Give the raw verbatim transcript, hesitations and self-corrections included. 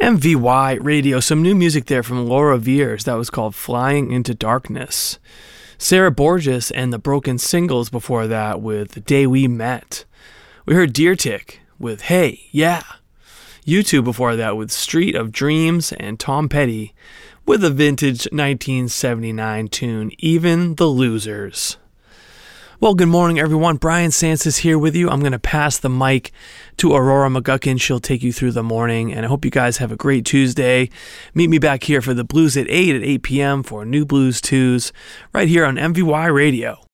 M V Y Radio, some new music there from Laura Veers. That was called Flying into Darkness. Sarah Borges and the Broken Singles before that with The Day We Met. We heard Deer Tick with Hey, Yeah. U two before that with Street of Dreams, and Tom Petty with a vintage nineteen seventy-nine tune, Even the Losers. Well, good morning, everyone. Brian Sansis here with you. I'm going to pass the mic to Aurora McGuckin. She'll take you through the morning, and I hope you guys have a great Tuesday. Meet me back here for the Blues at eight at eight p.m. for New Blues Tues right here on M V Y Radio.